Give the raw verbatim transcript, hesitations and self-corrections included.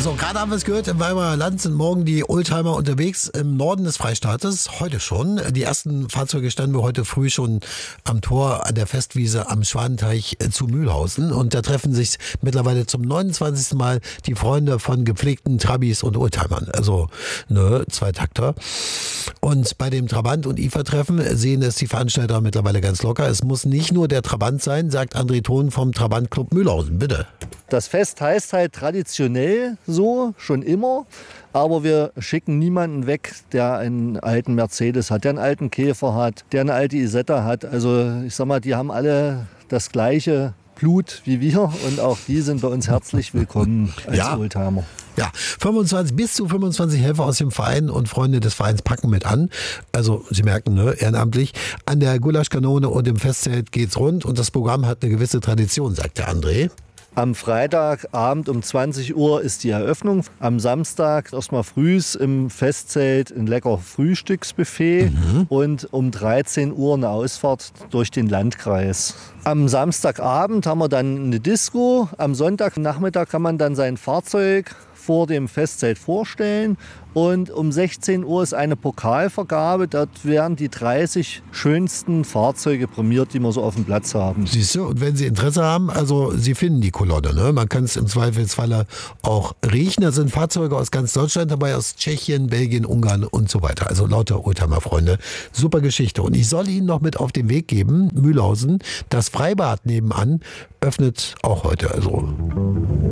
So, gerade haben wir es gehört, im Weimarer Land sind morgen die Oldtimer unterwegs im Norden des Freistaates. Heute schon. Die ersten Fahrzeuge standen wir heute früh schon am Tor an der Festwiese am Schwanenteich zu Mühlhausen. Und da treffen sich mittlerweile zum neunundzwanzigsten Mal die Freunde von gepflegten Trabis und Oldtimern. Also, ne, zwei Takter. Und bei dem Trabant- und I F A-Treffen sehen es die Veranstalter mittlerweile ganz locker. Es muss nicht nur der Trabant sein, sagt André Thon vom Trabant-Club Mühlhausen. Bitte. Das Fest heißt halt traditionell so, schon immer. Aber wir schicken niemanden weg, der einen alten Mercedes hat, der einen alten Käfer hat, der eine alte Isetta hat. Also ich sag mal, die haben alle das gleiche Blut wie wir und auch die sind bei uns herzlich willkommen als Ja. Oldtimer. Ja, fünfundzwanzig bis zu fünfundzwanzig Helfer aus dem Verein und Freunde des Vereins packen mit an. Also Sie merken, ne, ehrenamtlich. An der Gulaschkanone und im Festzelt geht's rund und das Programm hat eine gewisse Tradition, sagt der André. Am Freitagabend um zwanzig Uhr ist die Eröffnung. Am Samstag erstmal frühs im Festzelt ein lecker Frühstücksbuffet mhm. und um dreizehn Uhr eine Ausfahrt durch den Landkreis. Am Samstagabend haben wir dann eine Disco. Am Sonntagnachmittag kann man dann sein Fahrzeug vor dem Festzelt vorstellen. Und um sechzehn Uhr ist eine Pokalvergabe. Dort werden die dreißig schönsten Fahrzeuge prämiert, die wir so auf dem Platz haben. Siehst du, und wenn Sie Interesse haben, also Sie finden die Kolonne, ne? Man kann es im Zweifelsfalle auch riechen. Da sind Fahrzeuge aus ganz Deutschland dabei, aus Tschechien, Belgien, Ungarn und so weiter. Also lauter Oldtimer-Freunde. Super Geschichte. Und ich soll Ihnen noch mit auf den Weg geben, Mühlhausen, das Freibad nebenan öffnet auch heute. Also